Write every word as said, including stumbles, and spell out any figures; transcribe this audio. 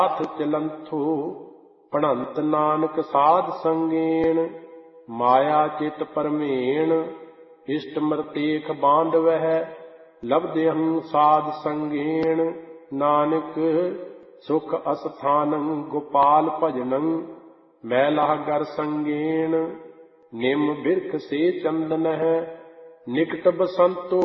ਹੱਥ ਚਲੰਥੋ ਪੜੰਤ ਨਾਨਕ ਸਾਧ ਸੰਗੇਣ। ਮਾਇਆ ਚਿਤ ਪਰਮੇਣ ਇਸ਼ਟ ਮਰਤੇਖ ਬਾਂਧਵਹਿ ਲਬਦਿਹੰ ਸਾਧ ਸੰਗੇਣ। ਨਾਨਕ ਸੁਖ ਅਸਥਾਨੰ ਗੋਪਾਲ ਭਜਨੰ ਮੈਲਾਹ ਗਰ ਸੰਗੇਣ। ਨਿਮ ਬਿਰਖ ਸੇ ਚੰਦਨਹਿ ਨਿਕਟ ਬਸੰਤੋ